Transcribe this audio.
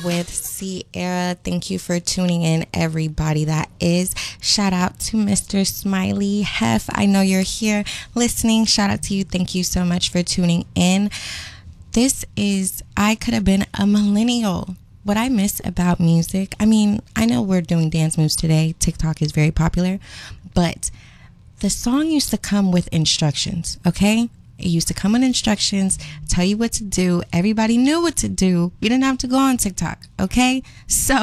with Sierra. Thank you for tuning in, everybody that is. Shout out to Mr. Smiley Hef. I know you're here listening. Shout out to you. Thank you so much for tuning in. This is I Could Have Been a Millennial. What I miss about music, I mean, I know we're doing dance moves today. TikTok is very popular, but the song used to come with instructions, okay? It used to come with instructions, tell you what to do. Everybody knew what to do. You didn't have to go on TikTok, okay? So